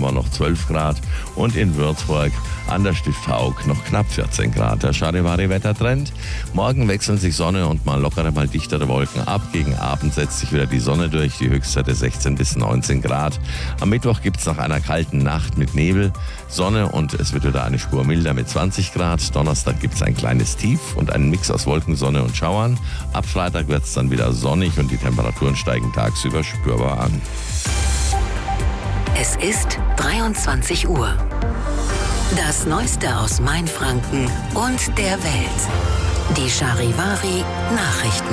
wir noch 12 Grad und in Würzburg an der Stift Haug noch knapp 14 Grad. Der Charivari-Wettertrend. Morgen wechseln sich Sonne und mal lockere, mal dichtere Wolken ab. Gegen Abend setzt sich wieder die Sonne durch, die Höchstwerte 16 bis 19 Grad. Am Mittwoch gibt es nach einer kalten Nacht mit Nebel Sonne und es wird wieder eine Spur milder mit 20 Grad. Donnerstag gibt es ein kleines Tief und einen Mix aus Wolken, Sonne und Schauern. Ab Freitag wird es dann wieder sonnig und die Temperaturen steigen tagsüber spürbar an. Es ist 23 Uhr. Das Neueste aus Mainfranken und der Welt. Die Charivari Nachrichten.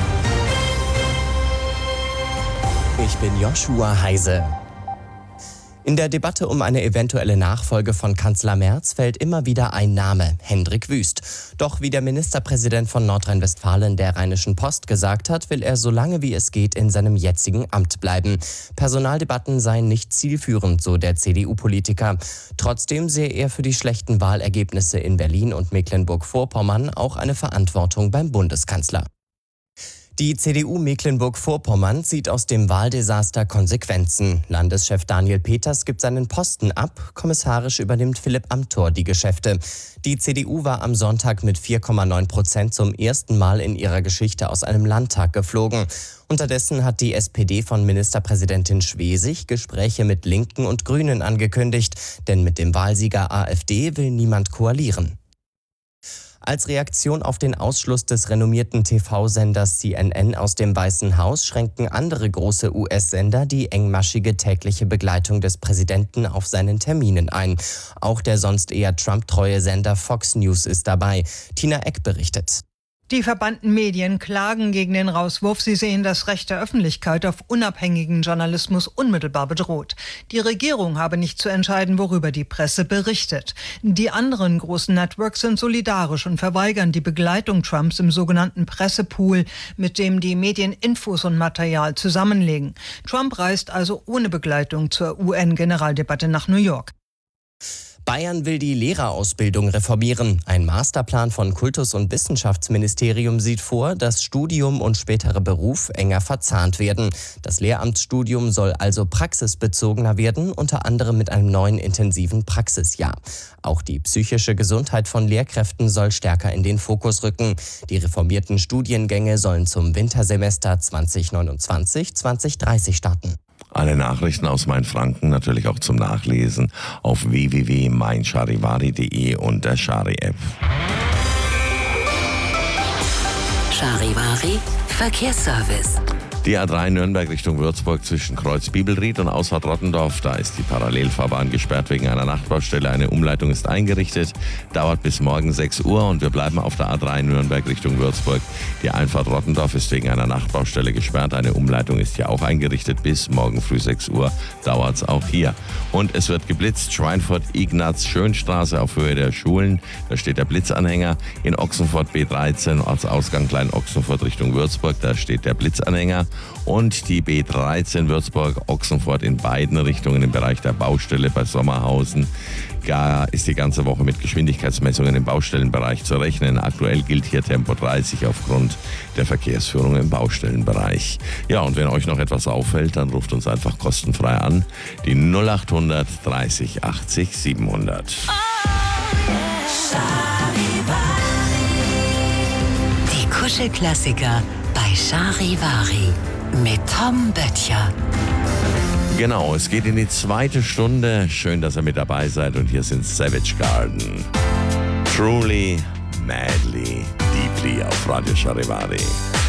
Ich bin Joshua Heise. In der Debatte um eine eventuelle Nachfolge von Kanzler Merz fällt immer wieder ein Name, Hendrik Wüst. Doch wie der Ministerpräsident von Nordrhein-Westfalen der Rheinischen Post gesagt hat, will er so lange wie es geht in seinem jetzigen Amt bleiben. Personaldebatten seien nicht zielführend, so der CDU-Politiker. Trotzdem sehe er für die schlechten Wahlergebnisse in Berlin und Mecklenburg-Vorpommern auch eine Verantwortung beim Bundeskanzler. Die CDU Mecklenburg-Vorpommern zieht aus dem Wahldesaster Konsequenzen. Landeschef Daniel Peters gibt seinen Posten ab, kommissarisch übernimmt Philipp Amthor die Geschäfte. Die CDU war am Sonntag mit 4,9% zum ersten Mal in ihrer Geschichte aus einem Landtag geflogen. Unterdessen hat die SPD von Ministerpräsidentin Schwesig Gespräche mit Linken und Grünen angekündigt, denn mit dem Wahlsieger AfD will niemand koalieren. Als Reaktion auf den Ausschluss des renommierten TV-Senders CNN aus dem Weißen Haus schränken andere große US-Sender die engmaschige tägliche Begleitung des Präsidenten auf seinen Terminen ein. Auch der sonst eher Trump-treue Sender Fox News ist dabei. Tina Eck berichtet. Die verbannten Medien klagen gegen den Rauswurf. Sie sehen das Recht der Öffentlichkeit auf unabhängigen Journalismus unmittelbar bedroht. Die Regierung habe nicht zu entscheiden, worüber die Presse berichtet. Die anderen großen Networks sind solidarisch und verweigern die Begleitung Trumps im sogenannten Pressepool, mit dem die Medien Infos und Material zusammenlegen. Trump reist also ohne Begleitung zur UN-Generaldebatte nach New York. Bayern will die Lehrerausbildung reformieren. Ein Masterplan von Kultus- und Wissenschaftsministerium sieht vor, dass Studium und späterer Beruf enger verzahnt werden. Das Lehramtsstudium soll also praxisbezogener werden, unter anderem mit einem neuen intensiven Praxisjahr. Auch die psychische Gesundheit von Lehrkräften soll stärker in den Fokus rücken. Die reformierten Studiengänge sollen zum Wintersemester 2029/2030 starten. Alle Nachrichten aus Mainfranken natürlich auch zum Nachlesen auf www.meincharivari.de und der Chari-App. Charivari Verkehrsservice. Die A3 Nürnberg Richtung Würzburg zwischen Kreuz Bibelried und Ausfahrt Rottendorf. Da ist die Parallelfahrbahn gesperrt wegen einer Nachtbaustelle. Eine Umleitung ist eingerichtet, dauert bis morgen 6 Uhr und wir bleiben auf der A3 Nürnberg Richtung Würzburg. Die Einfahrt Rottendorf ist wegen einer Nachtbaustelle gesperrt. Eine Umleitung ist hier auch eingerichtet. Bis morgen früh 6 Uhr dauert es auch hier. Und es wird geblitzt. Schweinfurt-Ignaz-Schönstraße auf Höhe der Schulen. Da steht der Blitzanhänger. In Ochsenfurt B13 Ortsausgang Klein-Ochsenfurt Richtung Würzburg. Da steht der Blitzanhänger. Und die B13 Würzburg-Ochsenfurt in beiden Richtungen im Bereich der Baustelle bei Sommerhausen. Da ist die ganze Woche mit Geschwindigkeitsmessungen im Baustellenbereich zu rechnen. Aktuell gilt hier Tempo 30 aufgrund der Verkehrsführung im Baustellenbereich. Ja, und wenn euch noch etwas auffällt, dann ruft uns einfach kostenfrei an. Die 0800 30 80 700. Die Kuschelklassiker bei Charivari mit Tom Böttcher. Genau, es geht in die zweite Stunde. Schön, dass ihr mit dabei seid. Und hier sind Savage Garden. Truly, madly, deeply auf Radio Charivari.